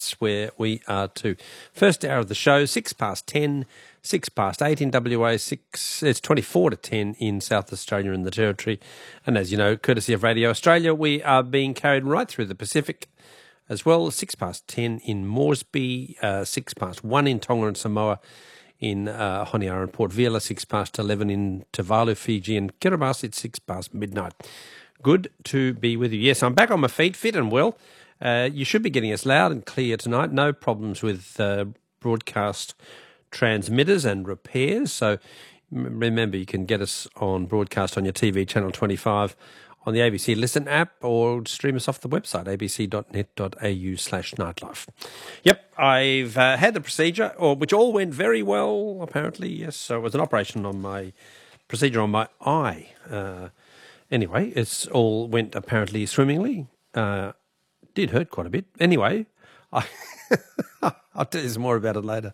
that's where we are too. First hour of the show, 6 past 10, 6 past 8 in WA, it's 24 to 10 in South Australia and the Territory. And as you know, courtesy of Radio Australia, we are being carried right through the Pacific as well. 6 past 10 in Moresby, 6 past 1 in Tonga and Samoa, in Honiara and Port Vila, 6 past 11 in Tuvalu, Fiji, and Kiribati, it's 6 past midnight. Good to be with you. Yes, I'm back on my feet, fit and well. You should be getting us loud and clear tonight. No problems with broadcast transmitters and repairs. So remember, you can get us on broadcast on your TV, Channel 25, on the ABC Listen app, or stream us off the website, abc.net.au/nightlife. Yep, I've had the procedure, which all went very well, apparently. Yes, so it was an operation on my procedure on my eye. Anyway, it's all went apparently swimmingly. Did hurt quite a bit. Anyway, I'll tell you some more about it later.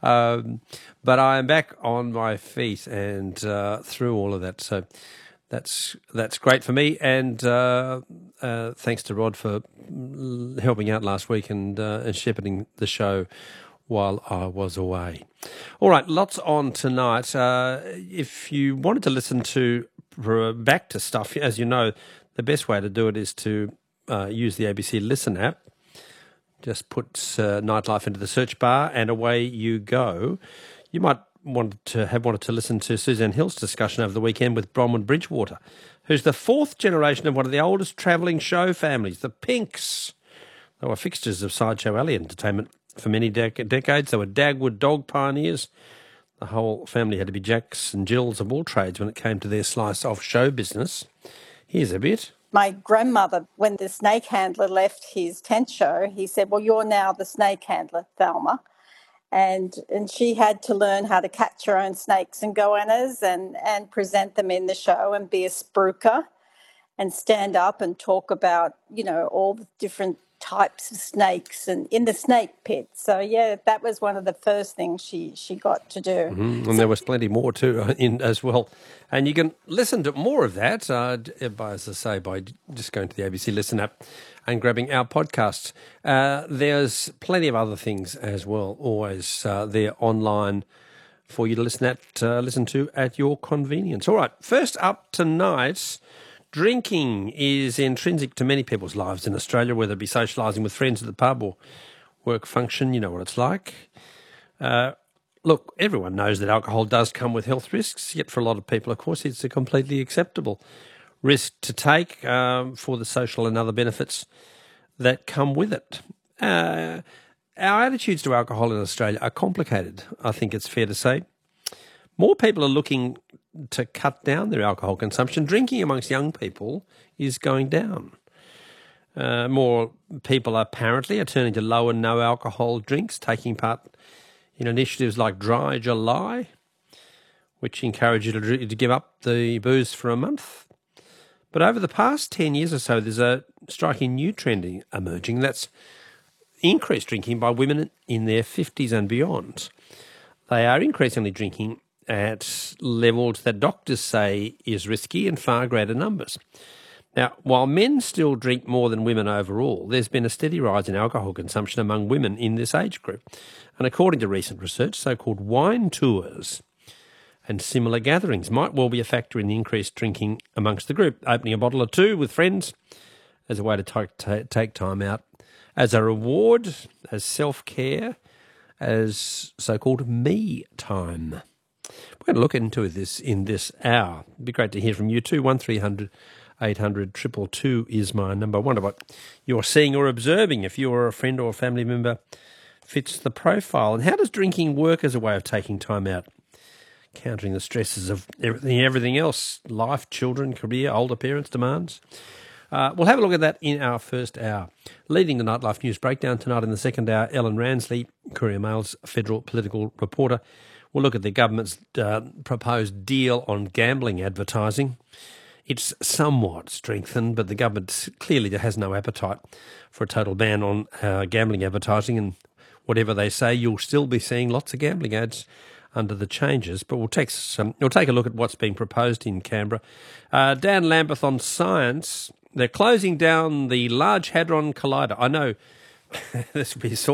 But I am back on my feet and through all of that. So that's great for me. And thanks to Rod for helping out last week and shepherding the show while I was away. All right, lots on tonight. If you wanted to listen back to stuff, as you know, the best way to do it is to use the ABC Listen app. Just put Nightlife into the search bar and away you go. You might wanted to listen to Suzanne Hill's discussion over the weekend with Bronwyn Bridgewater, who's the fourth generation of one of the oldest travelling show families, the Pinks. They were fixtures of Sideshow Alley entertainment for many decades. They were Dagwood dog pioneers. The whole family had to be Jacks and Jills of all trades when it came to their slice of show business. Here's a bit. My grandmother, when the snake handler left his tent show, he said, well, you're now the snake handler, Thelma. And she had to learn how to catch her own snakes and goannas and present them in the show and be a spruiker and stand up and talk about, all the different types of snakes and in the snake pit. So, yeah, that was one of the first things she got to do. Mm-hmm. And there was plenty more too in as well. And you can listen to more of that, by just going to the ABC Listen app and grabbing our podcasts. There's plenty of other things as well, always there online for you to listen to at your convenience. All right, first up tonight, drinking is intrinsic to many people's lives in Australia, whether it be socialising with friends at the pub or work function. You know what it's like. Look, everyone knows that alcohol does come with health risks, yet for a lot of people, of course, it's a completely acceptable risk to take for the social and other benefits that come with it. Our attitudes to alcohol in Australia are complicated, I think it's fair to say. More people are looking to cut down their alcohol consumption. Drinking amongst young people is going down. More people apparently are turning to low and no alcohol drinks, taking part in initiatives like Dry July, which encourage you to give up the booze for a month. But over the past 10 years or so, there's a striking new trend emerging. That's increased drinking by women in their 50s and beyond. They are increasingly drinking at levels that doctors say is risky in far greater numbers. Now, while men still drink more than women overall, there's been a steady rise in alcohol consumption among women in this age group. And according to recent research, so-called wine tours and similar gatherings might well be a factor in the increased drinking amongst the group. Opening a bottle or two with friends as a way to take time out, as a reward, as self-care, as so-called me time. We're going to look into this in this hour. It'd be great to hear from you too. 1300 800 222 is my number. I wonder what you're seeing or observing, if you're a friend or a family member fits the profile. And how does drinking work as a way of taking time out, countering the stresses of everything else, life, children, career, older parents' demands? We'll have a look at that in our first hour. Leading the Nightlife News Breakdown tonight in the second hour, Ellen Ransley, Courier Mail's federal political reporter. We'll look at the government's proposed deal on gambling advertising. It's somewhat strengthened, but the government clearly has no appetite for a total ban on gambling advertising, and whatever they say, you'll still be seeing lots of gambling ads under the changes. But we'll take a look at what's being proposed in Canberra. Dan Lambeth on science. They're closing down the Large Hadron Collider. I know this will be